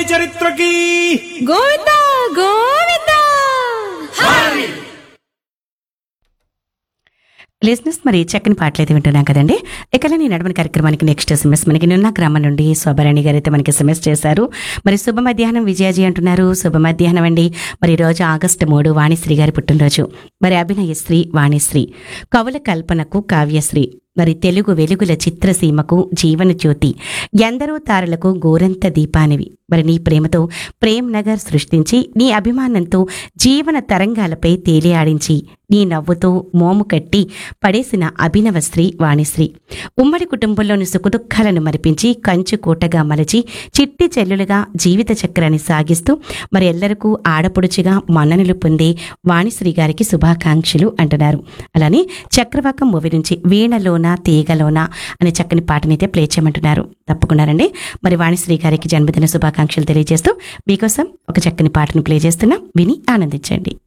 చరిత్రకి Govinda Govinda. Listeners, మరి చక్కని పాటలు అయితే వింటున్నాం కదండి. ఇక నేను నడవని కార్యక్రమానికి నెక్స్ట్ ఎస్ఎంఎస్ మనకి నిన్న గ్రామం నుండి శోభారాణి గారు అయితే మనకి ఎస్ఎంఎస్ చేశారు. మరి శుభ మధ్యాహ్నం విజయాజీ అంటున్నారు. శుభ మధ్యాహ్నం అండి. మరి ఈరోజు ఆగస్టు 3 వాణిశ్రీ గారి పుట్టినరోజు. మరి అభినయశ్రీ, వాణిశ్రీ, కవుల కల్పనకు కావ్యశ్రీ, మరి తెలుగు వెలుగుల చిత్రసీమకు జీవన జ్యోతి, ఎందరో తారలకు గోరంత దీపానివి. మరి నీ ప్రేమతో ప్రేమ్ నగర్ సృష్టించి, నీ అభిమానంతో జీవన తరంగాలపై తేలియాడించి, నీ నవ్వుతో మోము కట్టి పడేసిన అభినవశ్రీ వాణిశ్రీ, ఉమ్మడి కుటుంబంలోని సుఖదుఖాలను మరిపించి కంచు కోటగా మలచి చిట్టి చెల్లులుగా జీవిత చక్రాన్ని సాగిస్తూ మరి ఎల్లరికూ ఆడపడుచుగా మన్ననలు పొందే వాణిశ్రీ గారికి శుభాకాంక్షలు అంటున్నారు. అలానే చక్రవాకం మూవీ నుంచి వీణలోన తీగలోన అనే చక్కని పాటనైతే ప్లే చేయమంటున్నారు. తప్పకుండానండి. మరి వాణిశ్రీ గారికి జన్మదిన శుభాకాంక్షలు తెలియజేస్తూ మీకోసం ఒక చక్కని పాటను ప్లే చేస్తున్నా, విని ఆనందించండి.